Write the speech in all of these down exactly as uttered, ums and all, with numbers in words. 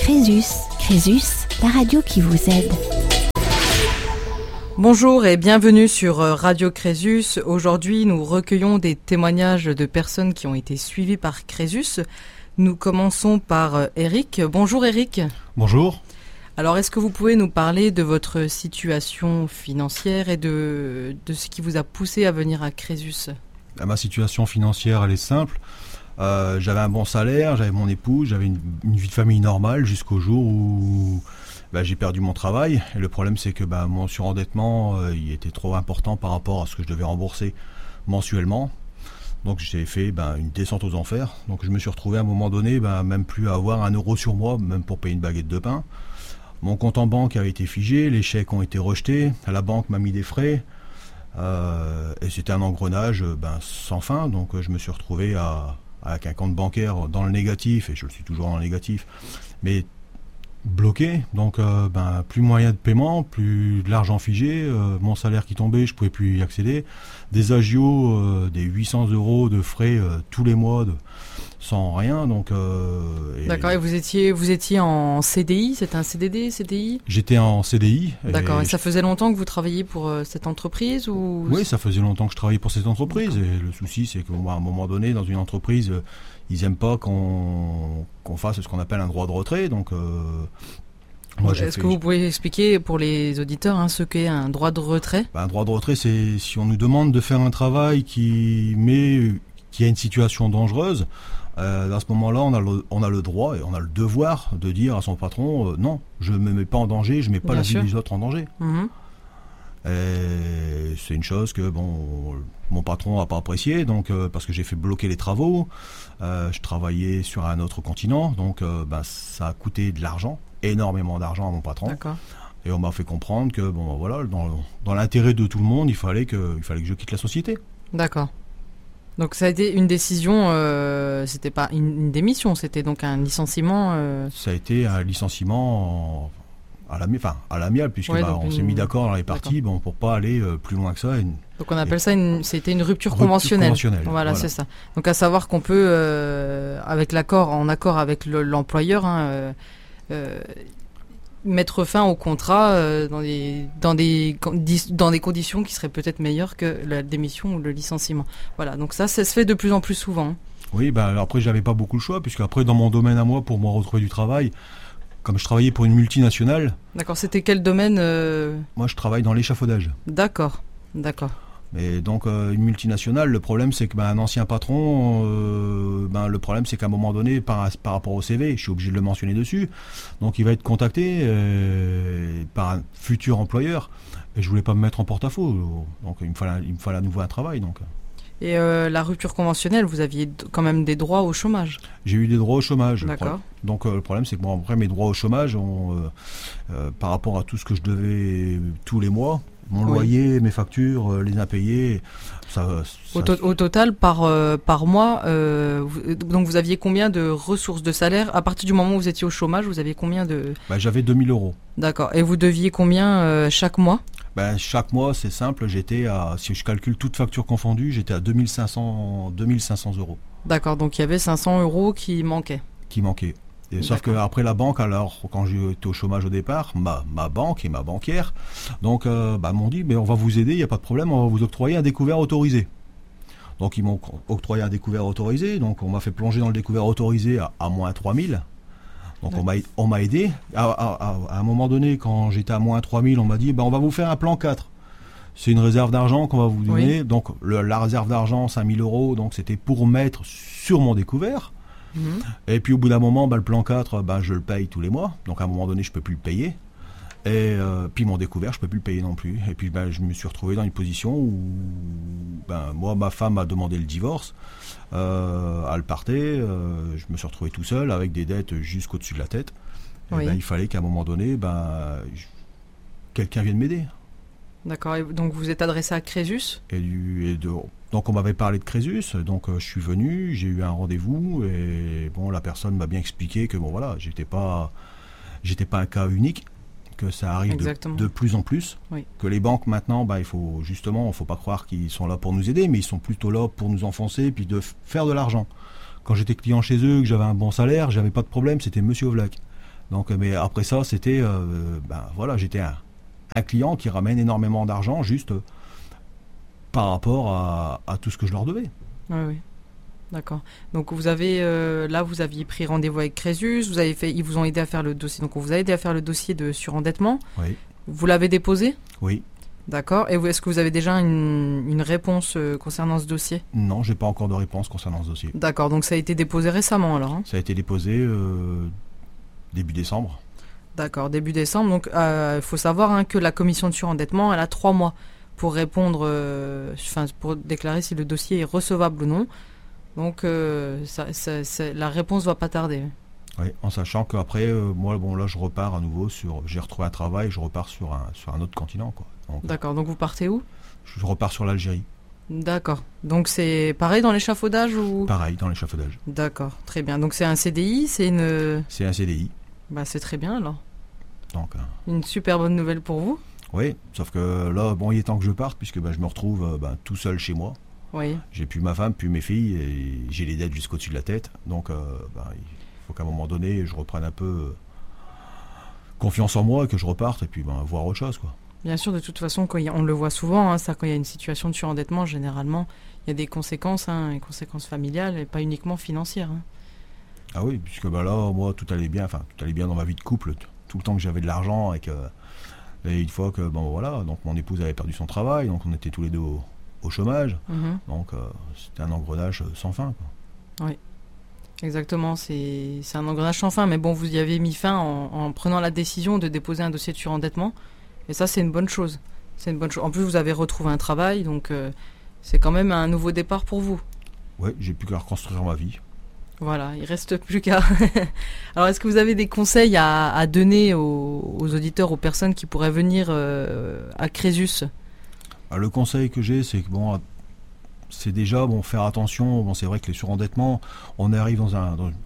Crésus. Crésus, la radio qui vous aide. Bonjour et bienvenue sur Radio Crésus. Aujourd'hui, nous recueillons des témoignages de personnes qui ont été suivies par Crésus. Nous commençons par Eric. Bonjour Eric. Bonjour. Alors, est-ce que vous pouvez nous parler de votre situation financière et de, de ce qui vous a poussé à venir à Crésus ? Ma situation financière, elle est simple. Euh, j'avais un bon salaire, j'avais mon épouse, j'avais une, une vie de famille normale jusqu'au jour où bah, j'ai perdu mon travail. Et le problème, c'est que bah, mon surendettement, euh, il était trop important par rapport à ce que je devais rembourser mensuellement. Donc j'ai fait bah, une descente aux enfers. Donc je me suis retrouvé à un moment donné, bah, même plus à avoir un euro sur moi, même pour payer une baguette de pain. Mon compte en banque avait été figé, les chèques ont été rejetés, la banque m'a mis des frais. Euh, et c'était un engrenage ben, sans fin, donc euh, je me suis retrouvé à, avec un compte bancaire dans le négatif, et je le suis toujours dans le négatif, mais bloqué, donc euh, ben, plus moyen de paiement, plus de l'argent figé, euh, mon salaire qui tombait, je ne pouvais plus y accéder, des agios, euh, des huit cents euros de frais euh, tous les mois, de, sans rien, donc... Euh, et D'accord, et vous étiez, vous étiez en C D I, c'était un C D D, C D I ? J'étais en C D I. D'accord, et, et ça faisait longtemps que vous travailliez pour euh, cette entreprise ou... Oui, ça faisait longtemps que je travaillais pour cette entreprise, D'accord. Et le souci c'est qu'à un moment donné, dans une entreprise, euh, ils n'aiment pas qu'on, qu'on fasse ce qu'on appelle un droit de retrait, donc... Euh, Moi, Est-ce fait... que vous pouvez expliquer pour les auditeurs hein, ce qu'est un droit de retrait ? Ben, un droit de retrait, c'est si on nous demande de faire un travail qui, met, qui a une situation dangereuse, euh, à ce moment-là, on a, le, on a le droit et on a le devoir de dire à son patron euh, non, je ne me mets pas en danger, je ne mets pas Bien la sûr. vie des autres en danger. Mmh. Et c'est une chose que bon, mon patron n'a pas apprécié, donc, euh, parce que j'ai fait bloquer les travaux. Euh, je travaillais sur un autre continent, donc euh, ben, ça a coûté de l'argent, énormément d'argent à mon patron. D'accord. Et on m'a fait comprendre que bon, voilà, dans, dans l'intérêt de tout le monde, il fallait que, il fallait que je quitte la société. D'accord. Donc ça a été une décision, euh, c'était pas une, une démission, c'était donc un licenciement. Euh... Ça a été un licenciement en, à l'amiable, enfin à l'amiable, puisque ouais, bah, on une... s'est mis d'accord dans les parties, bon, pour pas aller euh, plus loin que ça. Une... Donc on appelle et... ça, une, c'était une rupture, rupture conventionnelle. conventionnelle. Voilà, voilà, c'est ça. Donc à savoir qu'on peut, euh, avec l'accord, en accord avec le, l'employeur, hein, euh, euh, mettre fin au contrat euh, dans, des, dans, des, dans des conditions qui seraient peut-être meilleures que la démission ou le licenciement. Voilà, donc ça, ça se fait de plus en plus souvent. Oui, bah, après, j'avais pas beaucoup le choix, puisque après, dans mon domaine à moi, pour moi retrouver du travail, comme je travaillais pour une multinationale... D'accord, c'était quel domaine euh... Moi, je travaille dans l'échafaudage. D'accord, d'accord. Et donc euh, une multinationale, le problème c'est que ben, un ancien patron, euh, ben, le problème c'est qu'à un moment donné, par, par rapport au C V, je suis obligé de le mentionner dessus, donc il va être contacté euh, par un futur employeur, et je voulais pas me mettre en porte-à-faux, donc il me fallait, il me fallait à nouveau un travail. Donc. Et euh, la rupture conventionnelle, vous aviez d- quand même des droits au chômage ? J'ai eu des droits au chômage. D'accord. Donc euh, le problème c'est que bon, après mes droits au chômage, ont, euh, euh, par rapport à tout ce que je devais tous les mois, mon oui. loyer, mes factures, euh, les impayés. Ça, ça... Au, to- au total, par, euh, par mois, euh, vous, donc vous aviez combien de ressources de salaire ? À partir du moment où vous étiez au chômage, vous aviez combien de... Bah, j'avais deux mille euros. D'accord. Et vous deviez combien euh, chaque mois ? bah, Chaque mois, c'est simple, j'étais à, si je calcule toutes factures confondues, j'étais à deux mille cinq cents euros. D'accord, donc il y avait cinq cents euros qui manquaient. Qui manquaient. Et sauf qu'après la banque, alors quand j'étais au chômage au départ, ma, ma banque et ma banquière donc, euh, bah, m'ont dit mais on va vous aider, il n'y a pas de problème, on va vous octroyer un découvert autorisé. Donc ils m'ont octroyé un découvert autorisé, donc on m'a fait plonger dans le découvert autorisé à, à moins trois mille. Donc on m'a, on m'a aidé. À, à, à un moment donné, quand j'étais à moins trois mille, on m'a dit bah, on va vous faire un plan quatre. C'est une réserve d'argent qu'on va vous donner. Oui. Donc le, la réserve d'argent, cinq mille euros, donc c'était pour mettre sur mon découvert. Mmh. Et puis au bout d'un moment, bah, le plan quatre, bah, je le paye tous les mois. Donc à un moment donné, je ne peux plus le payer. Et euh, puis mon découvert, je ne peux plus le payer non plus. Et puis bah, je me suis retrouvé dans une position où bah, moi, ma femme a demandé le divorce. Euh, elle partait. Euh, je me suis retrouvé tout seul avec des dettes jusqu'au-dessus de la tête. Et oui. bah, il fallait qu'à un moment donné, bah, je... quelqu'un vienne m'aider. D'accord, et donc vous êtes adressé à Crésus ? et, du, et de, Donc on m'avait parlé de Crésus, donc euh, je suis venu, j'ai eu un rendez-vous, et bon, la personne m'a bien expliqué que bon voilà, j'étais pas, j'étais pas un cas unique, que ça arrive de, de plus en plus, oui. que les banques maintenant, bah, il faut justement, il ne faut pas croire qu'ils sont là pour nous aider, mais ils sont plutôt là pour nous enfoncer, puis de f- faire de l'argent. Quand j'étais client chez eux, que j'avais un bon salaire, j'avais pas de problème, c'était Monsieur Ovlac. Donc, mais après ça, c'était, euh, ben voilà, j'étais un, un client qui ramène énormément d'argent juste euh, par rapport à, à tout ce que je leur devais. Oui, oui. D'accord. Donc vous avez euh, là vous aviez pris rendez-vous avec Crésus, vous avez fait, ils vous ont aidé à faire le dossier. Donc on vous a aidé à faire le dossier de surendettement. Oui. Vous l'avez déposé ? Oui. D'accord. Et vous, est-ce que vous avez déjà une, une réponse euh, concernant ce dossier ? Non, j'ai pas encore de réponse concernant ce dossier. D'accord. Donc ça a été déposé récemment alors, hein ? Ça a été déposé euh, début décembre. D'accord, début décembre. Donc il euh, faut savoir hein, que la commission de surendettement, elle a trois mois pour répondre, euh, enfin pour déclarer si le dossier est recevable ou non. Donc euh, ça, ça, ça, la réponse va pas tarder. Oui, en sachant qu'après, euh, moi, bon, là, je repars à nouveau sur. J'ai retrouvé un travail, je repars sur un, sur un autre continent, quoi. Donc, d'accord, donc vous partez où ? Je repars sur l'Algérie. D'accord. Donc c'est pareil dans l'échafaudage ou ? Pareil, dans l'échafaudage. D'accord, très bien. Donc c'est un C D I, c'est une. C'est un C D I. Bah c'est très bien alors. Donc, euh... une super bonne nouvelle pour vous. Oui, sauf que là, bon, il est temps que je parte, puisque ben, je me retrouve euh, ben, tout seul chez moi. Oui. J'ai plus ma femme, plus mes filles, et j'ai les dettes jusqu'au-dessus de la tête. Donc, euh, ben, il faut qu'à un moment donné, je reprenne un peu euh, confiance en moi, et que je reparte, et puis ben, voir autre chose, quoi. Bien sûr, de toute façon, quand il y a, on le voit souvent, hein, ça, quand il y a une situation de surendettement, généralement, il y a des conséquences, hein, des conséquences familiales, et pas uniquement financières. Hein. Ah oui, puisque ben, là, moi, tout allait bien, enfin, tout allait bien dans ma vie de couple, t- tout le temps que j'avais de l'argent, et que, et une fois que, bon, voilà, donc mon épouse avait perdu son travail, donc on était tous les deux au, au chômage, Mm-hmm. donc euh, c'était un engrenage sans fin, quoi. Oui, exactement, c'est, c'est un engrenage sans fin, mais bon, vous y avez mis fin en, en prenant la décision de déposer un dossier de surendettement, et ça, c'est une bonne chose. C'est une bonne chose. En plus, vous avez retrouvé un travail, donc euh, c'est quand même un nouveau départ pour vous. Ouais, j'ai plus qu'à reconstruire ma vie. Voilà, il reste plus qu'à... Alors, est-ce que vous avez des conseils à, à donner aux, aux auditeurs, aux personnes qui pourraient venir euh, à Crésus ? Alors, le conseil que j'ai, c'est que bon, c'est déjà bon faire attention. Bon, c'est vrai que les surendettements, on arrive dans un, dans,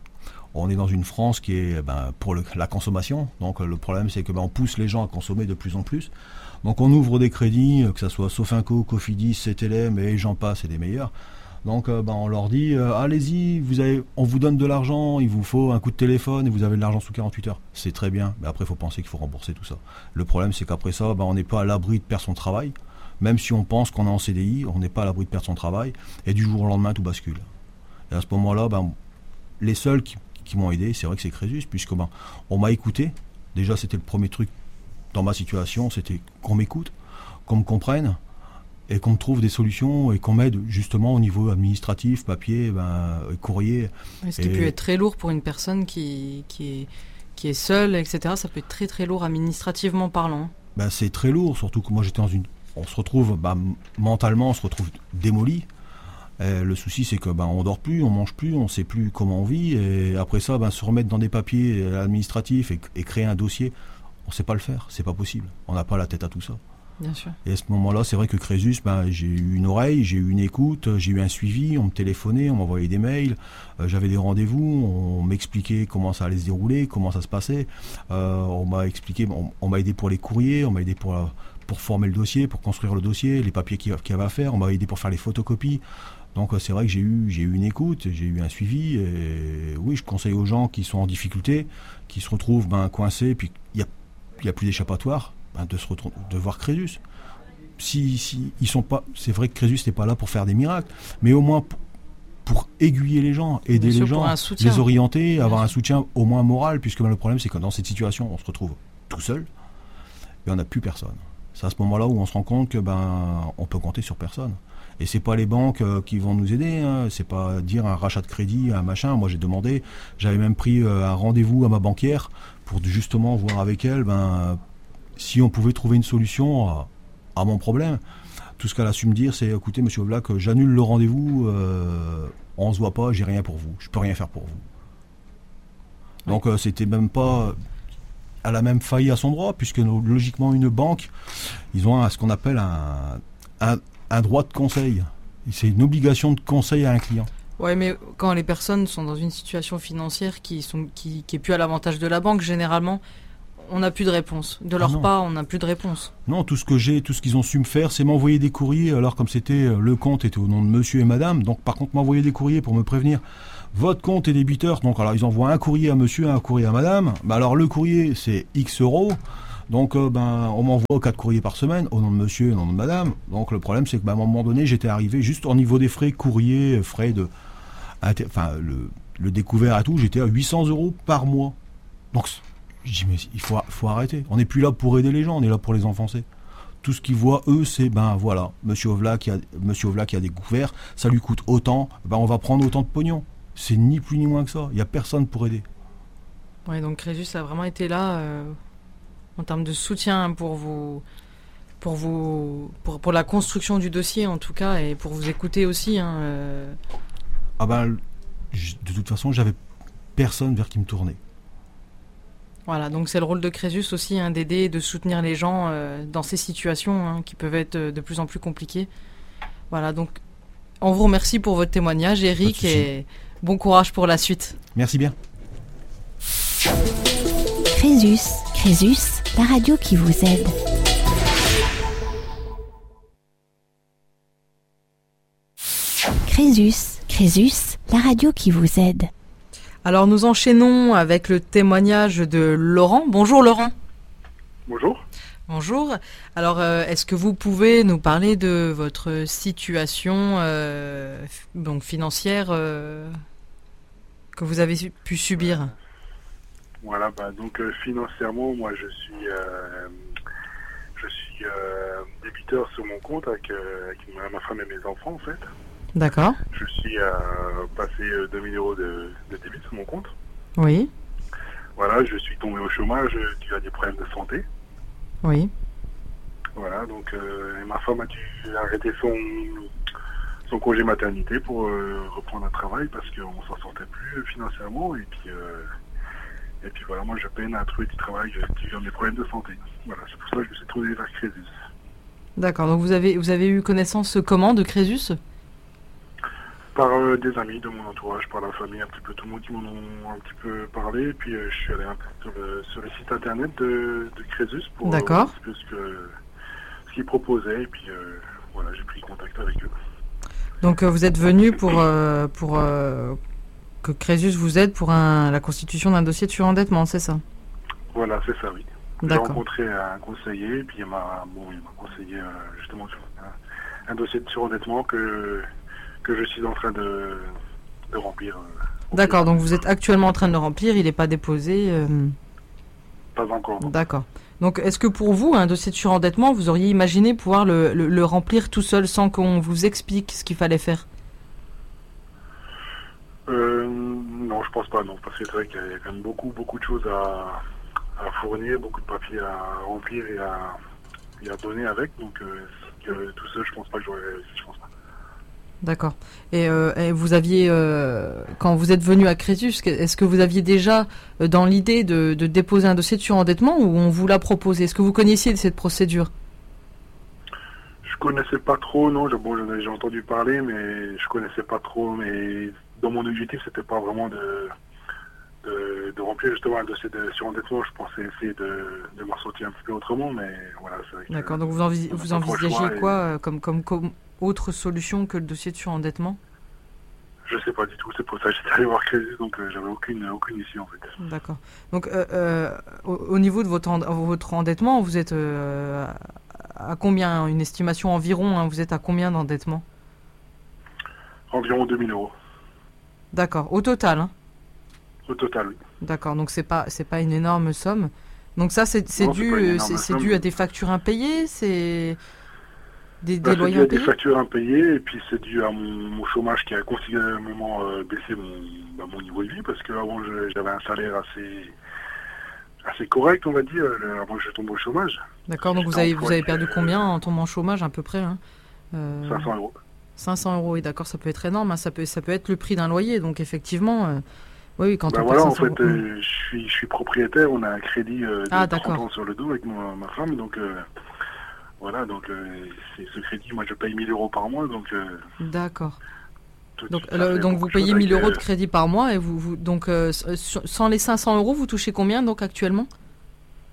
on est dans une France qui est ben, pour le, la consommation. Donc le problème, c'est que ben, on pousse les gens à consommer de plus en plus. Donc on ouvre des crédits, que ce soit Sofinco, Cofidis, C T L M et j'en passe, et des meilleurs. Donc euh, ben, on leur dit euh, allez-y, vous avez, on vous donne de l'argent, il vous faut un coup de téléphone et vous avez de l'argent sous quarante-huit heures. C'est très bien, mais après il faut penser qu'il faut rembourser tout ça. Le problème, c'est qu'après ça, ben, on n'est pas à l'abri de perdre son travail. Même si on pense qu'on est en C D I, on n'est pas à l'abri de perdre son travail. Et du jour au lendemain, tout bascule. Et à ce moment-là, ben, les seuls qui, qui m'ont aidé, c'est vrai que c'est Crésus, puisque ben, on m'a écouté. Déjà, c'était le premier truc dans ma situation, c'était qu'on m'écoute, qu'on me comprenne, et qu'on me trouve des solutions, et qu'on m'aide justement au niveau administratif, papier, ben, courrier. Ce qui et... peut être très lourd pour une personne qui, qui, est, qui est seule, et cetera. Ça peut être très très lourd administrativement parlant. Ben, c'est très lourd, surtout que moi j'étais dans une... On se retrouve, bah, mentalement, on se retrouve démoli. Et le souci, c'est que bah, on dort plus, on mange plus, on sait plus comment on vit. Et après ça, bah, se remettre dans des papiers administratifs et, et créer un dossier, on sait pas le faire, c'est pas possible. On n'a pas la tête à tout ça. Bien sûr. Et à ce moment-là, c'est vrai que Crésus, bah, j'ai eu une oreille, j'ai eu une écoute, j'ai eu un suivi, on me téléphonait, on m'envoyait des mails, euh, j'avais des rendez-vous, on m'expliquait comment ça allait se dérouler, comment ça se passait. Euh, on m'a expliqué, on, on m'a aidé pour les courriers, on m'a aidé pour... La, pour former le dossier, pour construire le dossier, les papiers qu'il y avait à faire, on m'a aidé pour faire les photocopies. Donc c'est vrai que j'ai eu, j'ai eu une écoute, j'ai eu un suivi, et oui, je conseille aux gens qui sont en difficulté, qui se retrouvent ben, coincés, puis il n'y a, y a plus d'échappatoire, ben, de, se retrouver, de voir Crésus. Si, si, ils sont pas, c'est vrai que Crésus n'est pas là pour faire des miracles, mais au moins pour, pour aiguiller les gens, aider les gens, les orienter, Bien avoir sûr. un soutien au moins moral, puisque ben, le problème c'est que dans cette situation, on se retrouve tout seul, et on n'a plus personne. C'est à ce moment-là où on se rend compte que ben on peut compter sur personne. Et c'est pas les banques euh, qui vont nous aider, hein. C'est pas dire un rachat de crédit, un machin. Moi j'ai demandé, j'avais même pris euh, un rendez-vous à ma banquière pour justement voir avec elle ben si on pouvait trouver une solution à, à mon problème. Tout ce qu'elle a su me dire, c'est écoutez Monsieur Black, j'annule le rendez-vous, euh, on se voit pas, j'ai rien pour vous, je peux rien faire pour vous. Oui. Donc euh, c'était même pas. Elle a même failli à son droit, puisque logiquement une banque, ils ont un, ce qu'on appelle un, un, un droit de conseil. C'est une obligation de conseil à un client. Oui, mais quand les personnes sont dans une situation financière qui sont qui, qui est plus à l'avantage de la banque, généralement, on n'a plus de réponse. De leur Ah non. part, on n'a plus de réponse. Non, tout ce que j'ai, tout ce qu'ils ont su me faire, c'est m'envoyer des courriers. Alors comme c'était euh, le compte était au nom de monsieur et madame, donc par contre m'envoyer des courriers pour me prévenir. Votre compte est débiteur, donc alors ils envoient un courrier à monsieur, un courrier à madame. Bah alors le courrier c'est X euros, donc euh, ben on m'envoie quatre courriers par semaine au nom de monsieur et au nom de madame. Donc le problème c'est que bah, à un moment donné j'étais arrivé juste au niveau des frais courrier, frais de, inter- enfin le, le découvert et tout, j'étais à huit cents euros par mois. Donc je dis mais il faut, faut arrêter. On n'est plus là pour aider les gens, on est là pour les enfoncer. Tout ce qu'ils voient eux c'est ben voilà, monsieur Ovla qui a monsieur Ovla qui a découvert, ça lui coûte autant, ben on va prendre autant de pognon. C'est ni plus ni moins que ça. Il n'y a personne pour aider. Ouais, donc Crésus a vraiment été là euh, en termes de soutien pour vous, pour vous, pour, pour la construction du dossier en tout cas, et pour vous écouter aussi. Hein, euh. Ah ben, j- de toute façon, j'avais personne vers qui me tourner. Voilà, donc c'est le rôle de Crésus aussi, hein, d'aider et de soutenir les gens euh, dans ces situations hein, qui peuvent être de plus en plus compliquées. Voilà, donc on vous remercie pour votre témoignage, Eric, Pas de souci. et bon courage pour la suite. Merci bien. Crésus, Crésus, la radio qui vous aide. Crésus, Crésus, la radio qui vous aide. Alors nous enchaînons avec le témoignage de Laurent. Bonjour Laurent. Bonjour. Bonjour. Alors, euh, est-ce que vous pouvez nous parler de votre situation euh, f- donc financière euh, que vous avez su- pu subir? Voilà, bah, donc euh, financièrement, moi je suis, euh, je suis euh, débiteur sur mon compte avec, euh, avec ma, ma femme et mes enfants en fait. D'accord. Je suis euh, passé euh, deux mille euros de, de débit sur mon compte. Oui. Voilà, je suis tombé au chômage euh, dû à des problèmes de santé. Oui. Voilà, donc euh, et ma femme a dû arrêter son, son congé maternité pour euh, reprendre un travail parce qu'on s'en sortait plus financièrement et puis euh, et puis voilà, moi je peine à trouver du travail dû à mes problèmes de santé. Voilà, c'est pour ça que je me suis trouvé vers Crésus. D'accord. Donc vous avez vous avez eu connaissance comment de Crésus? Par euh, des amis de mon entourage, par la famille, un petit peu tout le monde qui m'en ont un petit peu parlé. Et puis euh, je suis allé un peu sur le, sur le site internet de, de Crésus pour euh, D'accord. voir un petit peu ce que ce qu'ils proposaient. Et puis euh, voilà, j'ai pris contact avec eux. Donc euh, vous êtes venu pour euh, pour euh, que Crésus vous aide pour un, la constitution d'un dossier de surendettement, c'est ça? Voilà, c'est ça, oui. J'ai D'accord. rencontré un conseiller, et puis il m'a bon, il m'a conseillé euh, justement sur un, un dossier de surendettement que que je suis en train de, de remplir. euh, D'accord. Donc vous êtes actuellement en train de le remplir. Il n'est pas déposé. euh, Pas encore. non. D'accord. Donc, est-ce que pour vous, un dossier de surendettement, vous auriez imaginé pouvoir le, le- le remplir tout seul sans qu'on vous explique ce qu'il fallait faire? Euh, non, je pense pas, non, parce que c'est vrai qu'il y a quand même beaucoup, beaucoup de choses à, à fournir, beaucoup de papiers à remplir et à, et à donner avec, donc euh, que tout seul, je pense pas que j'aurais réussi, je pense pas. D'accord. Et, euh, et vous aviez, euh, quand vous êtes venu à Crésus, que- est-ce que vous aviez déjà euh, dans l'idée de, de déposer un dossier de surendettement ou on vous l'a proposé? Est-ce que vous connaissiez cette procédure? Je connaissais pas trop, non, j'ai- bon, j'en ai- j'ai entendu parler, mais je connaissais pas trop, mais dans mon objectif, c'était pas vraiment de, de, de remplir justement un dossier de surendettement, je pensais essayer de, de m'en sortir un petit peu autrement, mais voilà, c'est vrai que... D'accord. Donc vous, envis- on n'a vous pas trop le envisagez choix et- quoi euh, comme, comme, comme autre solution que le dossier de surendettement? Je sais pas du tout, c'est pour ça que j'étais allé voir Crésus, donc euh, j'avais aucune, aucune issue en fait. D'accord. Donc, euh, euh, au, au niveau de votre, en- votre endettement, vous êtes euh, à combien? Une estimation environ, hein, vous êtes à combien d'endettement? Environ deux mille euros, D'accord. Au total, hein? au total, oui. D'accord. Donc, c'est pas, c'est pas une énorme somme. Donc, ça, c'est c'est Non, c'est dû, pas une euh, énorme c'est c'est somme. dû à des factures impayées? C'est des, Bah, des c'est loyers dû à des impayés? factures impayées et puis c'est dû à mon, mon chômage qui a considérablement euh, baissé mon, bah, mon niveau de vie parce qu'avant je- j'avais un salaire assez assez correct on va dire le- avant que je tombe au chômage. D'accord. Donc, vous J'étais avez, vous employé, avez perdu euh, combien en tombant au chômage à peu près, hein? Euh, cinq cents euros. cinq cents euros. Et d'accord, ça peut être énorme, hein, ça peut, ça peut être le prix d'un loyer. Donc, effectivement, euh, oui, oui, quand Bah on voilà, perd en cinq cents fait, euros. euh, je suis je suis propriétaire, on a un crédit euh, de Ah, trente d'accord. ans sur le dos avec ma, ma femme, donc euh, voilà, donc euh, c'est ce crédit, moi je paye mille euros par mois, donc euh, D'accord. tout- Donc, ça euh, fait donc beaucoup vous de choses payez mille avec, euros euh, de crédit par mois et vous, vous donc euh, s- sans les cinq cents euros, vous touchez combien donc actuellement?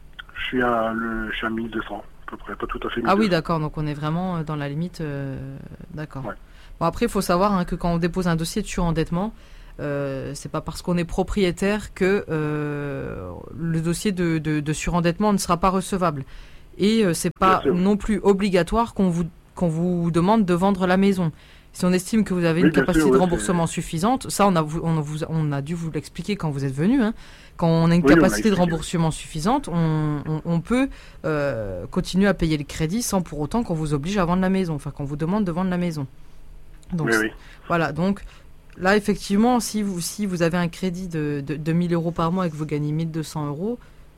suis à, le, je suis à mille deux cents, à peu près, pas tout à fait mille deux cents. Ah oui, d'accord, donc on est vraiment dans la limite. Euh, d'accord. Ouais. Bon, après, il faut savoir hein, que quand on dépose un dossier de surendettement, euh, c'est pas parce qu'on est propriétaire que euh, le dossier de, de, de surendettement ne sera pas recevable. Et euh, c'est pas non plus obligatoire qu'on vous, qu'on vous demande de vendre la maison. Si on estime que vous avez oui, une capacité sûr, de ouais, remboursement c'est... suffisante, ça on a, on, vous, on a dû vous l'expliquer quand vous êtes venu, hein. Quand on a une oui, capacité de remboursement suffisante, on, on, on peut euh, continuer à payer le crédit sans pour autant qu'on vous oblige à vendre la maison, enfin qu'on vous demande de vendre la maison. Donc, oui, oui. Voilà, donc là effectivement, si vous, si vous avez un crédit de, de, de mille euros par mois et que vous gagnez mille deux cents euros,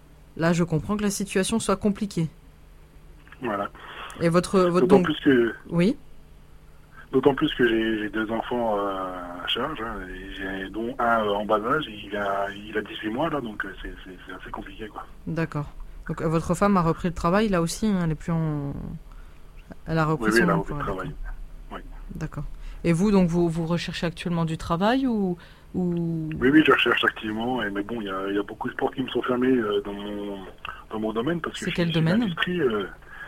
là je comprends que la situation soit compliquée. Voilà. Et votre... votre D'autant donc... plus que... Oui. D'autant plus que j'ai, j'ai deux enfants euh, à charge, hein, et j'ai, dont un euh, en bas âge, et il a, il a dix-huit mois, là, donc euh, c'est, c'est, c'est assez compliqué, quoi. D'accord. Donc euh, votre femme a repris le travail, là aussi, hein, elle est plus en... Elle a repris oui, son oui, elle a emploi. repris le travail. Oui. D'accord. Et vous, donc, vous, vous recherchez actuellement du travail ou... ou... Oui, oui, je recherche activement, et, mais bon, il y a, il y a beaucoup de sports qui me sont fermés euh, dans, mon, dans mon domaine, parce que c'est je quel suis domaine? de l'industrie. Euh,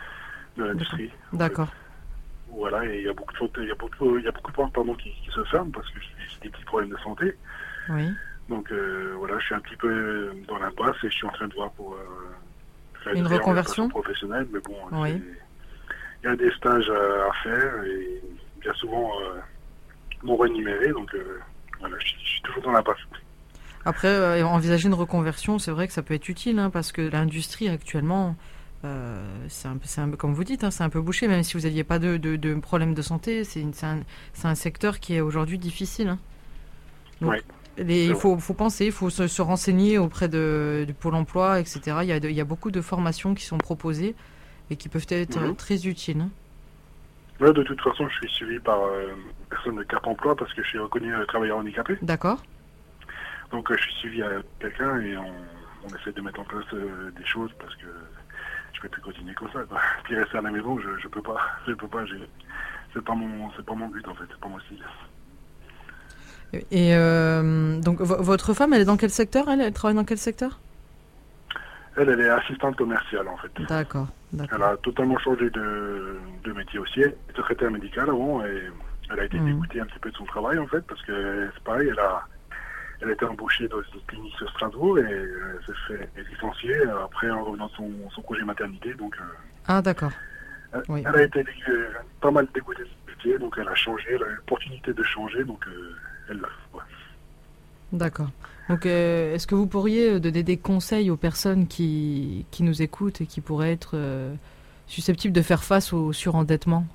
de l'industrie. D'accord. Voilà, et il y a beaucoup de il y a beaucoup, il y a beaucoup de portes pardon, qui, qui se ferment parce que j'ai des petits problèmes de santé. Oui. Donc euh, voilà, je suis un petit peu dans l'impasse et je suis en train de voir pour euh, faire une reconversion professionnelle. Mais bon, oui. il y a des stages à, à faire et bien souvent euh, non rémunérés. Donc euh, voilà, je, je suis toujours dans l'impasse. Après, euh, envisager une reconversion, c'est vrai que ça peut être utile hein, parce que l'industrie actuellement. Euh, c'est, un peu, c'est un peu, comme vous dites, hein, c'est un peu bouché, même si vous n'aviez pas de, de, de problème de santé, c'est, une, c'est, un, c'est un secteur qui est aujourd'hui difficile. Hein. Donc, ouais, les, il faut, faut penser, il faut se, se renseigner auprès de, du Pôle emploi, et cetera. Il y, a de, il y a beaucoup de formations qui sont proposées et qui peuvent être mm-hmm. très utiles. Hein. Ouais, de toute façon, je suis suivi par euh, une personne de Cap Emploi parce que je suis reconnu euh, travailleur handicapé. D'accord. Donc euh, je suis suivi à quelqu'un et on, on essaie de mettre en place euh, des choses parce que je peux plus continuer comme ça, quoi. Puis rester à la maison, je, je peux pas, je peux pas, j'ai, c'est pas mon, c'est pas mon but en fait, c'est pas mon style. Et euh, donc v- votre femme, elle est dans quel secteur elle, elle travaille dans quel secteur? Elle, elle est assistante commerciale en fait. D'accord, d'accord. Elle a totalement changé de, de métier aussi. Elle est secrétaire médicale avant et elle a été mmh. dégoûtée un petit peu de son travail en fait parce que c'est pareil, elle a Elle a été embauchée dans une clinique sur Strasbourg et euh, s'est fait licencier après en revenant de son, son congé maternité. Donc, euh, ah d'accord. Elle, oui. elle a été euh, pas mal dégoûtée de ce métier, donc elle a changé, elle a eu l'opportunité de changer, donc euh, elle l'a fait. Ouais. D'accord. Donc euh, est-ce que vous pourriez donner des conseils aux personnes qui, qui nous écoutent et qui pourraient être euh, susceptibles de faire face au surendettement?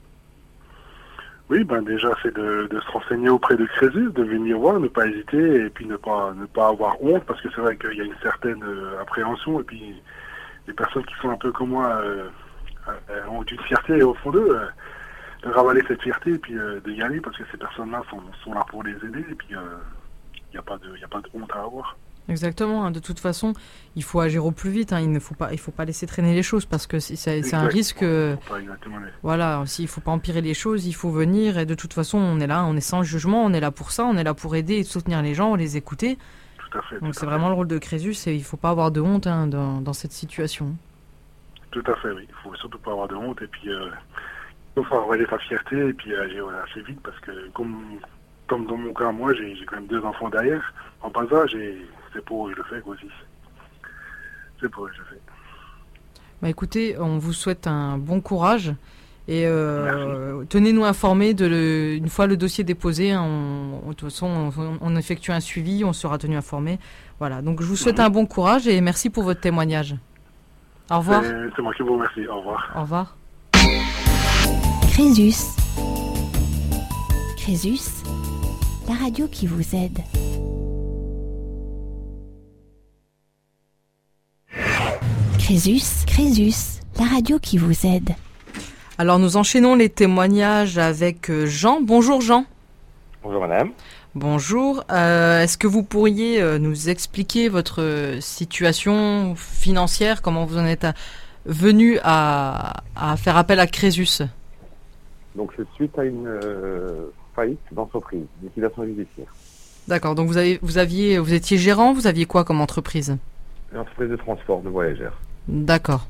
Oui, ben déjà c'est de, de se renseigner auprès de Crésus, de venir voir, ne pas hésiter et puis ne pas ne pas avoir honte parce que c'est vrai qu'il y a une certaine euh, appréhension et puis les personnes qui sont un peu comme moi euh, euh, ont une fierté au fond d'eux, euh, de ravaler cette fierté et puis euh, de y aller parce que ces personnes-là sont, sont là pour les aider et puis il euh, n'y a pas de il y a pas de honte à avoir. Exactement. Hein. De toute façon, il faut agir au plus vite. Hein. Il ne faut pas, il faut pas laisser traîner les choses parce que c'est, c'est, c'est un risque. Euh, voilà. S'il faut pas empirer les choses, il faut venir. Et de toute façon, on est là, on est sans jugement, on est là pour ça, on est là pour aider et soutenir les gens, les écouter. Tout à fait. Donc tout c'est à vraiment fait. le rôle de Crésus. Et il faut pas avoir de honte hein, dans, dans cette situation. Tout à fait. Oui. Il faut surtout pas avoir de honte et puis euh, il faut ravaler sa fierté et puis agir euh, assez vite parce que comme comme dans mon cas, moi, j'ai, j'ai quand même deux enfants derrière en bas âge et c'est pour eux que je le fais aussi. C'est pour eux que je le fais. Bah écoutez, on vous souhaite un bon courage et euh, tenez-nous informés de le, une fois le dossier déposé. Hein, on, de toute façon, on, on effectue un suivi, on sera tenu informé. Voilà. Donc je vous souhaite mmh. un bon courage et merci pour votre témoignage. Au revoir. C'est, c'est moi qui vous remercie. Au revoir. Au revoir. Crésus. Crésus, la radio qui vous aide. Crésus, Crésus, la radio qui vous aide. Alors nous enchaînons les témoignages avec Jean. Bonjour Jean. Bonjour madame. Bonjour. Euh, est-ce que vous pourriez euh, nous expliquer votre situation financière, comment vous en êtes à, venu à, à faire appel à Crésus? Donc c'est suite à une euh, faillite d'entreprise, liquidation judiciaire. D'accord. Donc vous avez, vous aviez, vous étiez gérant. Vous aviez quoi comme entreprise? Une entreprise de transport de voyageurs. D'accord.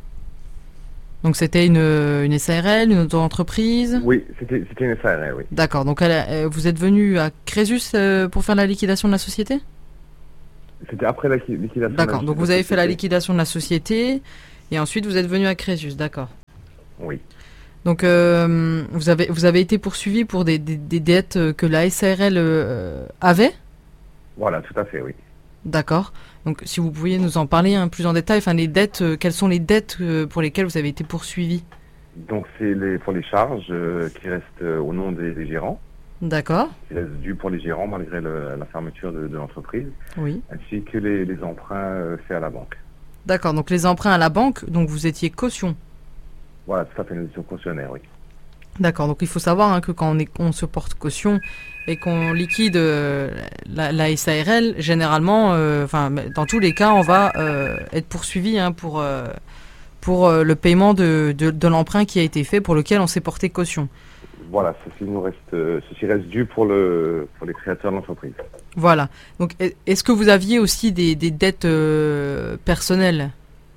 Donc c'était une, une S A R L, une auto-entreprise? Oui, c'était, c'était une S A R L, oui. D'accord, donc elle a- euh, vous êtes venu à Crésus euh, pour faire la liquidation de la société? C'était après la li- liquidation. D'accord, de la- donc de vous avez fait la société. liquidation de la société et ensuite vous êtes venu à Crésus, d'accord. Oui, Donc euh, vous, avez, vous avez été poursuivi pour des, des, des dettes euh, que la S A R L euh, avait? voilà, tout à fait, oui. D'accord. Donc si vous pouviez nous en parler un plus en détail, enfin les dettes, euh, quelles sont les dettes euh, pour lesquelles vous avez été poursuivi? Donc c'est les, pour les charges euh, qui restent euh, au nom des, des gérants, D'accord, qui restent dues pour les gérants malgré le- la fermeture de, de l'entreprise, oui. ainsi que les, les emprunts euh, faits à la banque. D'accord, donc les emprunts à la banque, donc vous étiez caution. Voilà, tout à fait une édition cautionnaire, oui. D'accord, donc il faut savoir hein, que quand on, est, on se porte caution et qu'on liquide euh, la, la S A R L, généralement, euh, enfin dans tous les cas, on va euh, être poursuivi hein, pour, euh, pour euh, le paiement de, de, de l'emprunt qui a été fait pour lequel on s'est porté caution. Voilà, ceci nous reste, euh, ceci reste dû pour le, pour les créateurs de l'entreprise. Voilà. Donc est- est-ce que vous aviez aussi des, des dettes euh, personnelles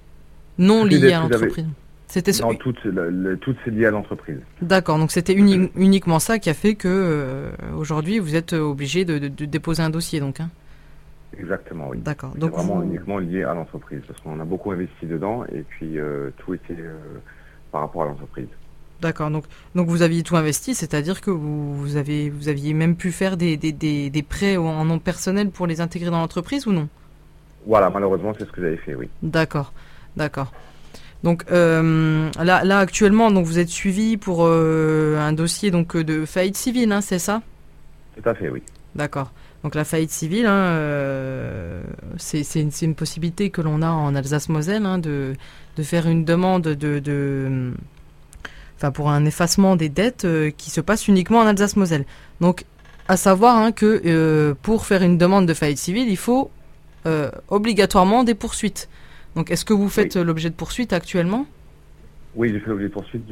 non Toutes les liées dettes à que vous avez- l'entreprise? C'était Non, toutes, le- le- toutes c'est lié à l'entreprise. D'accord, donc c'était uni- uniquement ça qui a fait que euh, aujourd'hui vous êtes obligé de, de- de déposer un dossier donc. Hein. Exactement, oui. D'accord. C'est Donc vraiment vous- uniquement lié à l'entreprise, parce qu'on a beaucoup investi dedans, et puis euh, tout était euh, par rapport à l'entreprise. D'accord, donc, donc vous aviez tout investi, c'est-à-dire que vous, vous, avez, vous aviez même pu faire des, des, des, des prêts en nom personnel pour les intégrer dans l'entreprise ou non? Voilà, malheureusement, c'est ce que j'avais fait, oui. D'accord, d'accord. Donc euh, là, là actuellement, donc vous êtes suivi pour euh, un dossier donc de faillite civile, hein, c'est ça? Tout à fait, oui. D'accord. Donc la faillite civile, hein, euh, c'est c'est une, c'est une possibilité que l'on a en Alsace-Moselle hein, de, de faire une demande de, de, enfin pour un effacement des dettes euh, qui se passe uniquement en Alsace-Moselle. Donc à savoir hein, que euh, pour faire une demande de faillite civile, il faut euh, obligatoirement des poursuites. Donc est-ce que vous faites Oui. l'objet de poursuites actuellement? Oui, j'ai fait l'objet de poursuite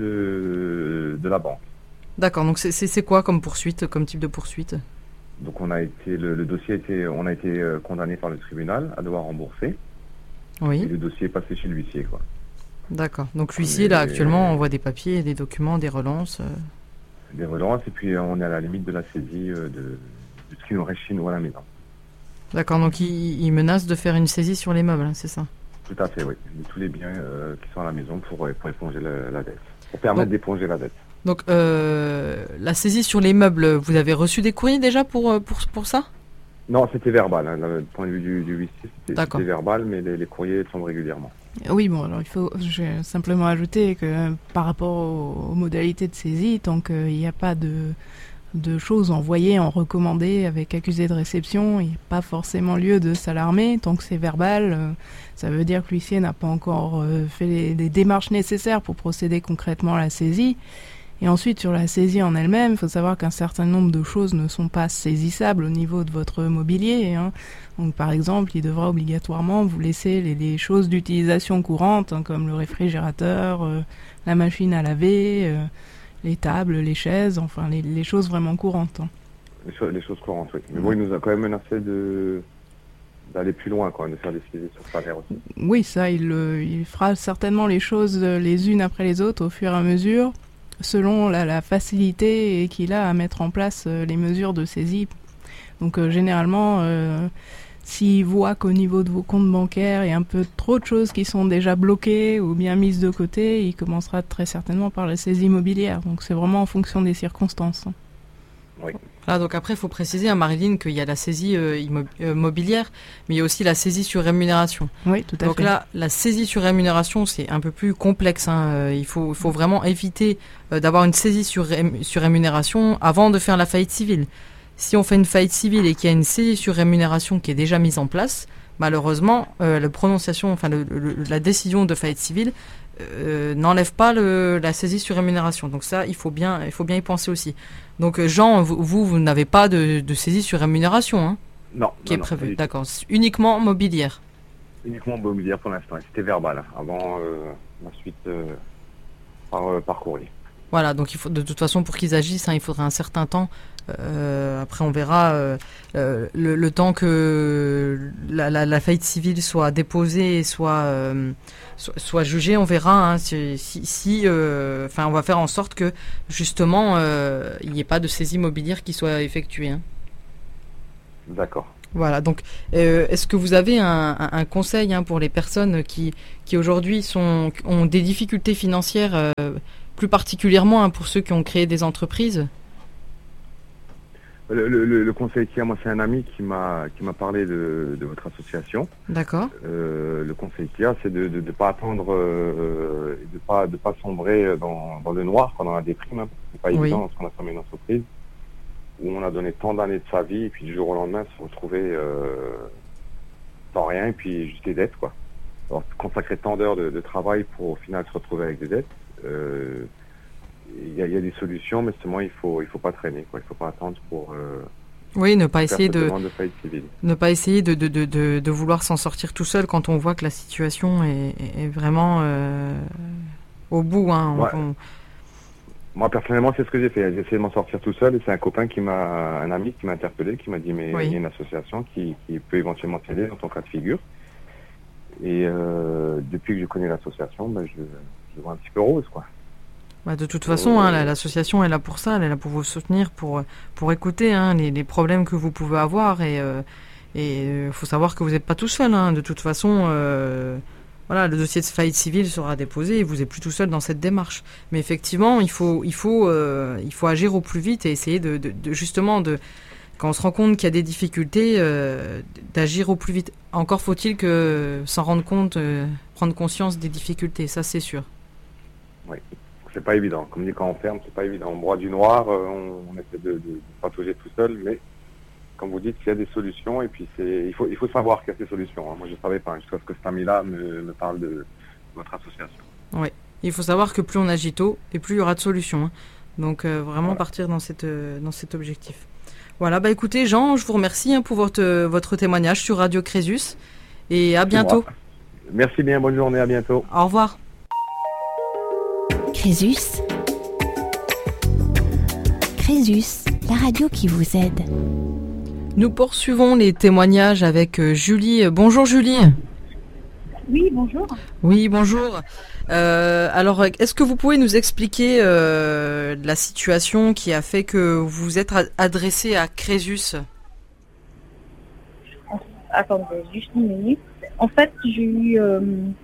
de, de la banque. D'accord. Donc c'est c'est- c'est quoi comme poursuite, comme type de poursuite? Donc on a été, le, le dossier a été, on a été euh, condamné par le tribunal à devoir rembourser, et Oui. le dossier est passé chez l'huissier, quoi. D'accord. Donc l'huissier là Mais- actuellement envoie des papiers, des documents, des relances. euh, Des relances, et puis euh, on est à la limite de la saisie euh, de, de ce qui nous reste chez nous à la maison. D'accord, donc il, il menace de faire une saisie sur les meubles, hein, c'est ça? Tout à fait, oui. De tous les biens euh, qui sont à la maison pour, euh, pour éponger la, la dette. Pour permettre Bon. d'éponger la dette. Donc euh, la saisie sur les meubles, vous avez reçu des courriers déjà pour, euh, pour, pour ça? Non, c'était verbal. Hein. Le point de vue du, du huissier, c'était, D'accord. c'était verbal, mais les, les courriers tombent régulièrement. Oui, bon, alors il faut je vais simplement ajouter que euh, par rapport aux, aux modalités de saisie, tant qu'il n'y a pas de, de choses envoyées en recommandé avec accusé de réception, il n'y a pas forcément lieu de s'alarmer. Tant que c'est verbal, euh, ça veut dire que l'huissier n'a pas encore euh, fait les, les démarches nécessaires pour procéder concrètement à la saisie. Et ensuite, sur la saisie en elle-même, il faut savoir qu'un certain nombre de choses ne sont pas saisissables au niveau de votre mobilier. Hein. Donc, par exemple, il devra obligatoirement vous laisser les, les choses d'utilisation courante, hein, comme le réfrigérateur, euh, la machine à laver, euh, les tables, les chaises, enfin les, les choses vraiment courantes. Hein. Les, cho- les choses courantes, oui. Mais bon, il nous a quand même menacé de, d'aller plus loin, quoi, de faire des saisies sur salaire aussi. Oui, ça, il, euh, il fera certainement les choses euh, les unes après les autres au fur et à mesure, selon la, la facilité qu'il a à mettre en place euh, les mesures de saisie. Donc euh, généralement, euh, s'il voit qu'au niveau de vos comptes bancaires, il y a un peu trop de choses qui sont déjà bloquées ou bien mises de côté, il commencera très certainement par la saisie immobilière. Donc c'est vraiment en fonction des circonstances. Hein. Oui. Ah, donc après, il faut préciser à Marilyn qu'il y a la saisie euh, immo- euh, mobilière, mais il y a aussi la saisie sur rémunération. Oui, tout à Donc fait. là, la saisie sur rémunération, c'est un peu plus complexe. Hein. Euh, Il faut, il faut vraiment éviter euh, d'avoir une saisie sur, rém- sur rémunération avant de faire la faillite civile. Si on fait une faillite civile et qu'il y a une saisie sur rémunération qui est déjà mise en place, malheureusement, euh, la prononciation, enfin le- le- la décision de faillite civile euh, n'enlève pas le, la saisie sur rémunération. Donc ça, il faut bien, il faut bien y penser aussi. Donc euh, Jean, vous, vous, vous n'avez pas de, de saisie sur rémunération hein, Non, qui non, est non, pas prévue. du tout. D'accord. C'est uniquement mobilière. Uniquement mobilière pour l'instant. Et c'était verbal, hein, avant euh, la suite euh, par, euh, par courrier. Voilà, donc il faut, de toute façon, pour qu'ils agissent, hein, il faudra un certain temps. Euh, après, on verra euh, euh, le, le temps que la, la, la faillite civile soit déposée et soit, euh, soit, soit jugée, on verra. Hein, si, si, si euh, enfin, on va faire en sorte que justement, euh, il n'y ait pas de saisie immobilière qui soit effectuée. Hein. D'accord. Voilà, donc euh, est-ce que vous avez un, un, un conseil hein, pour les personnes qui, qui aujourd'hui sont, ont des difficultés financières, euh, plus particulièrement hein, pour ceux qui ont créé des entreprises? Le, le, le conseil qu'il y a, moi, c'est un ami qui m'a qui m'a parlé de, de votre association. D'accord. Euh, le conseil qu'il y a, c'est de ne de, de pas attendre, euh, de pas de pas sombrer dans, dans le noir quand on a des primes. Hein, c'est pas Oui. évident lorsqu'on a fermé une entreprise où on a donné tant d'années de sa vie et puis du jour au lendemain se retrouver euh, sans rien et puis juste des dettes, quoi. Alors consacrer tant d'heures de, de travail pour au final se retrouver avec des dettes. Euh, Il y, a, il y a des solutions, mais justement, il faut, il faut pas traîner, quoi. Il faut pas attendre pour. Euh, oui, ne pas faire essayer cette de, demande de faillite civile. ne pas essayer de, de, de, de, de vouloir s'en sortir tout seul quand on voit que la situation est, est vraiment euh, au bout. Hein. On- Ouais. on- Moi, personnellement, c'est ce que j'ai fait. J'ai essayé de m'en sortir tout seul, et c'est un copain qui m'a, un ami qui m'a interpellé, qui m'a dit mais Oui. il y a une association qui, qui peut éventuellement t'aider dans ton cas de figure. Et euh, depuis que je connais l'association, ben, je, je vois un petit peu rose, quoi. Bah, de toute façon, hein, la- l'association est là pour ça, elle est là pour vous soutenir, pour, pour écouter hein, les, les problèmes que vous pouvez avoir. Et euh, et, euh, faut savoir que vous n'êtes pas tout seul. Hein. De toute façon, euh, voilà, le dossier de faillite civile sera déposé et vous n'êtes plus tout seul dans cette démarche. Mais effectivement, il faut, il faut, euh, il faut agir au plus vite et essayer de, de, de justement, de, quand on se rend compte qu'il y a des difficultés, euh, d'agir au plus vite. Encore faut-il que s'en rendre compte, euh, prendre conscience des difficultés, ça c'est sûr. Oui. C'est pas évident. Comme dit, quand on ferme, c'est pas évident. On broie du noir, euh, on, on essaie de, de, de patauger tout seul, mais comme vous dites, il y a des solutions et puis c'est, il faut, il faut savoir qu'il y a ces solutions. Hein. Moi, je savais pas, jusqu'à ce que cet ami-là me, me parle de votre association. Oui, il faut savoir que plus on agit tôt et plus il y aura de solutions. Hein. Donc euh, vraiment Voilà. partir dans, cette, euh, dans cet objectif. Voilà, bah écoutez Jean, je vous remercie hein, pour votre, votre témoignage sur Radio Crésus et à bientôt. moi. Merci bien, bonne journée, à bientôt. Au revoir. Crésus. Crésus, la radio qui vous aide. Nous poursuivons les témoignages avec euh, Julie. Bonjour Julie. Oui, bonjour. Oui, bonjour. Euh, alors, est-ce que vous pouvez nous expliquer euh, la situation qui a fait que vous vous êtes ad- adressé à Crésus? Attendez, juste une minute. En fait, j'ai eu, euh,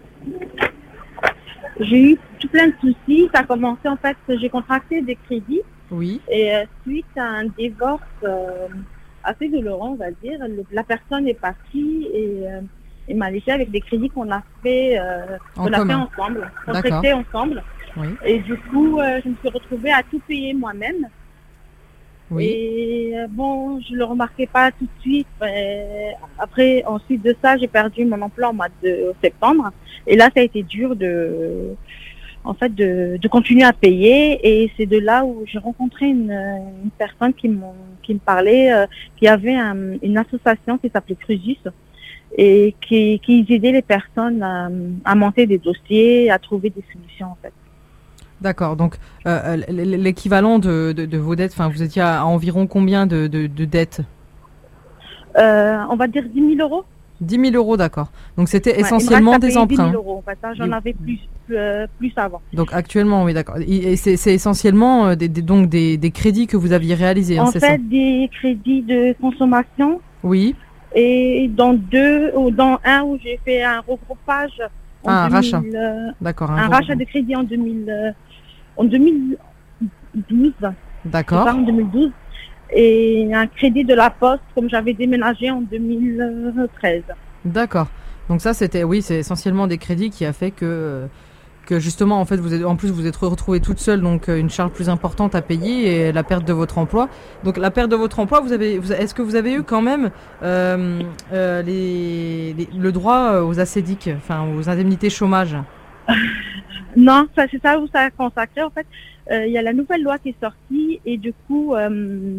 j'ai eu tout plein de soucis. Ça a commencé, en fait, j'ai contracté des crédits Oui. et euh, suite à un divorce euh, assez douloureux, on va dire, le- la personne est partie et euh, il m'a laissé avec des crédits qu'on a fait, euh, En qu'on a fait commun. ensemble, qu'on D'accord. traitait ensemble. Oui. Et du coup, euh, je me suis retrouvée à tout payer moi-même. Oui. Et euh, bon, je le remarquais pas tout de suite. mais après, ensuite de ça, j'ai perdu mon emploi en mois de septembre. Et là, ça a été dur de, en fait, de, de continuer à payer. Et c'est de là où j'ai rencontré une, une personne qui, m'ont- qui me parlait, euh, qui avait un- une association qui s'appelait Crucis et qui, qui aidait les personnes à, à monter des dossiers, à trouver des solutions en fait. D'accord. Donc, euh, l- l- l'équivalent de, de, de vos dettes, enfin, vous étiez à, à environ combien de, de, de dettes? Euh, on va dire dix mille euros. dix mille euros, d'accord. Donc, c'était Ouais, il me essentiellement reste à des payer dix mille emprunts. euros, en fait, hein. J'en Des- avais plus, plus, euh, plus avant. Donc, actuellement, oui, d'accord. Et et c'est c'est essentiellement euh, des, des- donc des, des crédits que vous aviez réalisés, hein, En c'est fait, ça? des crédits de consommation Oui. et dans deux, ou dans un où j'ai fait un regroupage en Ah, un deux mille, rachat. euh, D'accord. un gros- rachat de crédit en deux mille, euh, en deux mille douze, c'est ça, D'accord. en deux mille douze, et un crédit de la Poste comme j'avais déménagé en deux mille treize. D'accord. Donc ça, c'était, oui, c'est essentiellement des crédits qui a fait que, euh, que justement, en fait, vous êtes, en plus, vous êtes retrouvée toute seule, donc euh, une charge plus importante à payer et la perte de votre emploi. Donc la perte de votre emploi, vous avez, vous, est-ce que vous avez eu quand même euh, euh, les, les- le droit aux acédiques, enfin aux indemnités chômage? Non, ça, c'est ça où ça a consacré. En fait, Euh, il y a la nouvelle loi qui est sortie et du coup, euh,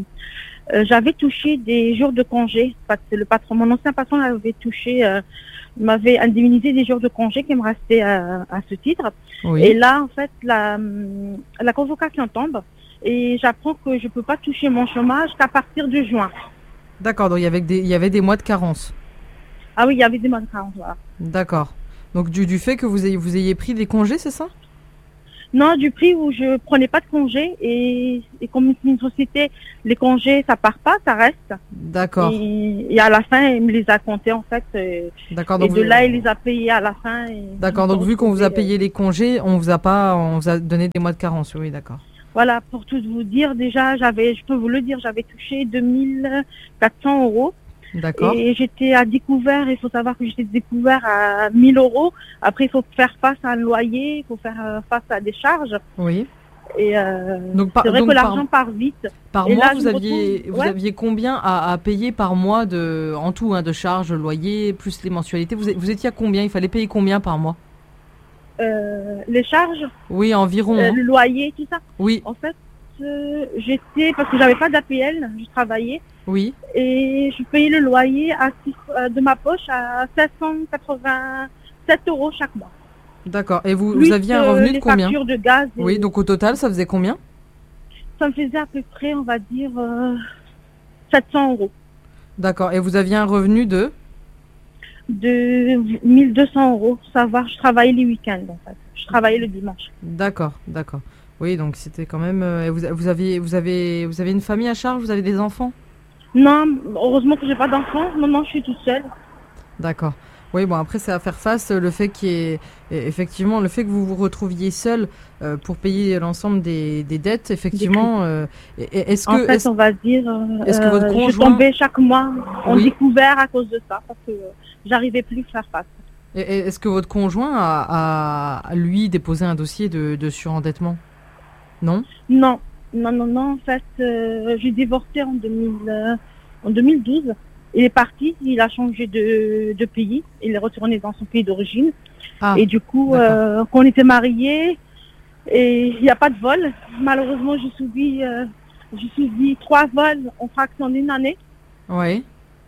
euh, j'avais touché des jours de congé. Parce que le patron, mon ancien patron avait touché euh, Il m'avait indemnisé des jours de congé qui me restaient à, à ce titre. Oui. Et là, en fait, la, la convocation tombe et j'apprends que je ne peux pas toucher mon chômage qu'à partir de juin. D'accord, donc il y avait des, il y avait des mois de carence. Ah oui, il y avait des mois de carence, voilà. D'accord. Donc du, du fait que vous ayez, vous ayez pris des congés, c'est ça? Non, du prix où je prenais pas de congés et, et comme c'est une société, les congés, ça part pas, ça reste. D'accord. Et, et à la fin, il me les a comptés en fait. Et, D'accord. et Donc de vous- là, il les a payés à la fin. et- D'accord. Donc vu qu'on vous a payé les congés, on vous a pas, on vous a donné des mois de carence. Oui, d'accord. Voilà, pour tout vous dire, déjà, j'avais, je peux vous le dire, j'avais touché deux mille quatre cents euros. D'accord. Et j'étais à découvert, il faut savoir que j'étais découvert à mille euros. Après, il faut faire face à un loyer, il faut faire euh, face à des charges. Oui. Et euh, Donc par, c'est vrai donc que par- l'argent part vite. par Et mois, là, vous je me aviez, retrouve- vous ouais. aviez combien à, à payer par mois de, en tout, hein, de charges, loyer, plus les mensualités. Vous, êtes- vous étiez à combien? Il fallait payer combien par mois? Euh, les charges, Oui, environ. euh, hein. le loyer, tout ça. Oui, En fait, euh, j'étais, parce que j'avais pas d'A P L, je travaillais, oui. et je payais le loyer à, six- euh, de ma poche à sept cent quatre-vingt-sept euros chaque mois. D'accord. Et vous, Plus, vous aviez un euh, revenu de les combien? factures de gaz. et- Oui, donc au total, ça faisait combien? Ça me faisait à peu près, on va dire, euh, sept cents euros. D'accord. Et vous aviez un revenu de? De mille deux cents euros, savoir, je travaillais les week-ends en fait. Je travaillais le dimanche. D'accord, d'accord. Oui, donc c'était quand même. euh, et vous, vous aviez, vous avez, vous avez une famille à charge? Vous avez des enfants? Non, heureusement que j'ai pas d'enfant. Non, non, je suis toute seule. D'accord. Oui, bon, après, c'est à faire face. euh, Le fait qu'il y ait, et effectivement, le fait que vous vous retrouviez seul euh, pour payer l'ensemble des, des dettes, effectivement. euh, et- et est-ce En que, fait, est-ce- on va dire, euh, est-ce que votre euh, je conjoint- tombais chaque mois en Oui. découvert à cause de ça, parce que euh, j'arrivais plus à faire face. et- et est-ce que votre conjoint a, a, lui, déposé un dossier de, de surendettement? Non? Non, non, non, non. En fait, euh, j'ai divorcé en, deux mille, euh, en deux mille douze. Il est parti, il a changé de, de pays. Il est retourné dans son pays d'origine. Ah, Et du coup, d'accord. euh, quand on était mariés, et il n'y a pas de vol. Malheureusement, j'ai subi, euh, j'ai subi trois vols en fraction d'une année. oui.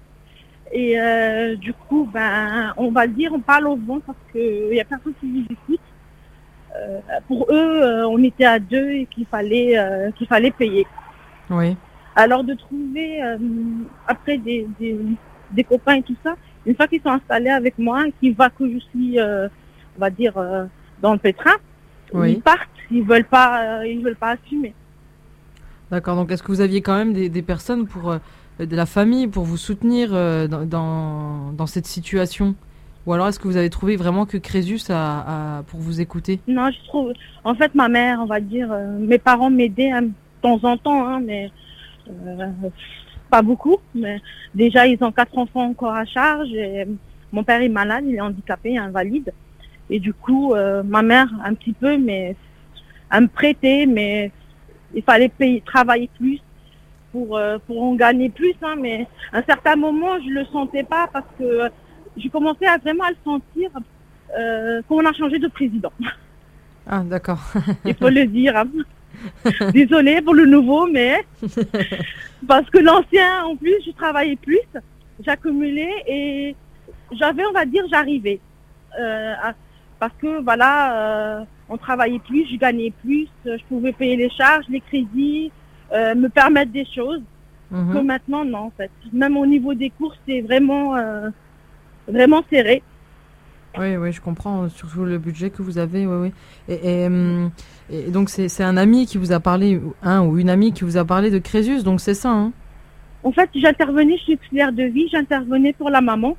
Et euh, du coup, ben, on va le dire, on parle au vent parce qu'il n'y a personne qui nous écoute. Euh, pour eux, euh, on était à deux et qu'il fallait, euh, qu'il fallait payer. Oui. Alors de trouver euh, après des, des, des copains et tout ça, une fois qu'ils sont installés avec moi, qu'ils voient que je suis, euh, on va dire, euh, dans le pétrin, Oui. ils partent, ils veulent pas, euh, ils veulent pas assumer. D'accord. Donc, est-ce que vous aviez quand même des, des personnes pour euh, de la famille pour vous soutenir euh, dans, dans, dans cette situation? Ou alors, est-ce que vous avez trouvé vraiment que Crésus a, a- pour vous écouter? Non, je trouve, en fait, ma mère, on va dire, euh, mes parents m'aidaient hein, de temps en temps, hein, mais euh, pas beaucoup. Mais déjà, ils ont quatre enfants encore à charge. Et mon père est malade, il est handicapé, invalide. Et du coup, euh, ma mère, un petit peu, mais elle me prêtait, mais il fallait payer, travailler plus pour, euh, pour en gagner plus. Hein, mais à un certain moment, je le sentais pas parce que j'ai commencé à vraiment à le sentir euh, quand on a changé de président. Ah, d'accord. Il faut le dire. Hein. Désolée pour le nouveau, mais parce que l'ancien, en plus, je travaillais plus, j'accumulais et j'avais, on va dire, j'arrivais. Euh, à- parce que voilà, euh, on travaillait plus, je gagnais plus, euh, je pouvais payer les charges, les crédits, euh, me permettre des choses. Mhm. Que maintenant, non, en fait. Même au niveau des courses, c'est vraiment, euh, vraiment serré. Oui, oui, je comprends, euh, surtout le budget que vous avez, oui, oui. Et, et, hum, et donc, c'est c'est un ami qui vous a parlé, un ou une amie qui vous a parlé de Crésus, donc c'est ça, hein? En fait, j'intervenais, je suis auxiliaire de vie, j'intervenais pour la maman.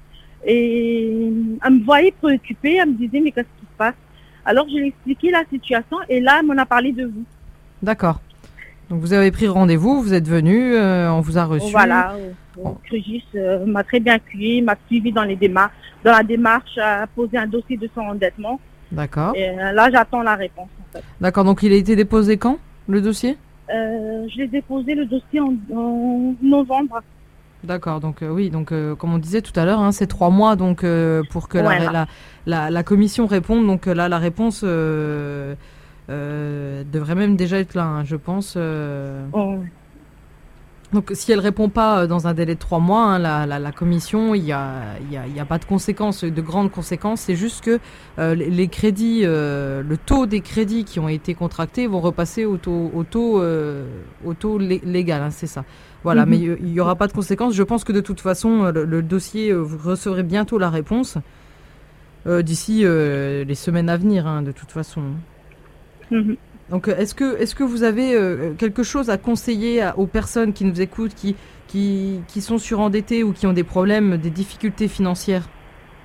Et elle me voyait préoccupée, elle me disait, mais qu'est-ce qui se passe? Alors, je lui ai expliqué la situation et là, elle m'en a parlé de vous. D'accord. Donc, vous avez pris rendez-vous, vous êtes venu, euh, on vous a reçu. Voilà. Euh, Crésus euh, m'a très bien accueilli, m'a suivi dans les démarches, dans la démarche à poser un dossier de son endettement. D'accord. Et euh, là, j'attends la réponse, en fait. D'accord, donc il a été déposé quand, le dossier? Euh, je l'ai déposé le dossier en, en novembre. D'accord, donc euh, oui, donc euh, comme on disait tout à l'heure, hein, c'est trois mois donc euh, pour que la, Voilà. la, la, la commission réponde. Donc euh, là, la réponse euh, euh, devrait même déjà être là, hein, je pense. euh. Oh. Donc, si elle répond pas dans un délai de trois mois, hein, la, la, la commission, il y a, il y a, il y a pas de conséquences, de grandes conséquences. C'est juste que euh, les, les crédits, euh, le taux des crédits qui ont été contractés vont repasser au taux, au taux, euh, au taux lé- légal. Hein, c'est ça. Voilà. Mm-hmm. Mais il y aura pas de conséquences. Je pense que de toute façon, le, le dossier, vous recevrez bientôt la réponse euh, d'ici euh, les semaines à venir. Hein, de toute façon. Mm-hmm. Donc, est-ce que, est-ce que vous avez euh, quelque chose à conseiller à, aux personnes qui nous écoutent, qui, qui, qui sont surendettées ou qui ont des problèmes, des difficultés financières?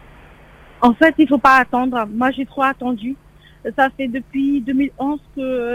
En fait, il ne faut pas attendre. Moi, j'ai trop attendu. Ça fait depuis deux mille onze que